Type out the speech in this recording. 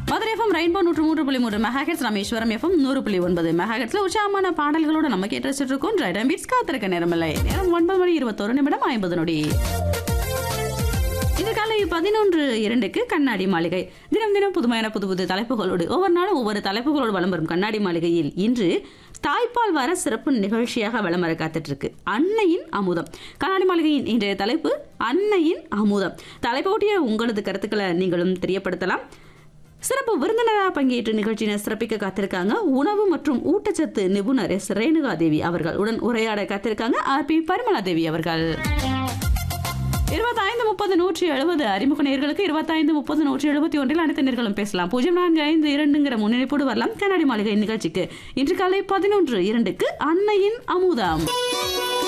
Madurai FM rainbow 103.3 megahertz, Rameswaram FM 100.9 மெகாஹெர்ட்ஸ்ல உற்சாகமான பாடல்களோட நம்ம கேட்டு வச்சிட்டு இருக்கோம். ரைடம் பீட்ஸ் காத்திருக்க நேரமில்லை. நேரம் 9:21 இது காலை 11:02 கண்ணாடி மாளிகை. தினம் புதுமையான புது தலைப்புகளோடு ஒவ்வொரு நாளும் ஒவ்வொரு தலைப்புகளோடு வலம் வரும் கண்ணாடி மாளிகையில் இன்று தாய்ப்பால் வார சிறப்பு நிகழ்ச்சியாக வலம் வர காத்துட்டு இருக்கு அன்னையின் அமுதம். கண்ணாடி மாளிகையின் இன்றைய தலைப்பு அன்னையின் அமுதம். தலைப்போட்டிய உங்களது கருத்துக்களை நீங்களும் தெரியப்படுத்தலாம். சிறப்பு விருந்தினராக பங்கேற்று நிகழ்ச்சியினை சிறப்பிக்க காத்திருக்காங்க உணவு மற்றும் ஊட்டச்சத்து நிபுணர் எஸ் ரேணுகா தேவி அவர்கள். உடன் உரையாட காத்திருக்காங்க RP பரிமளா தேவி அவர்கள். 2530-170 அறிமுக நேயர்களுக்கு 2530-171 அனைத்து நேர்களும் பேசலாம். 0452 முன்னிணைப்போடு வரலாம் கண்ணாடி மாளிகை நிகழ்ச்சிக்கு. இன்று காலை 11:02 அன்னையின் அமுதம்.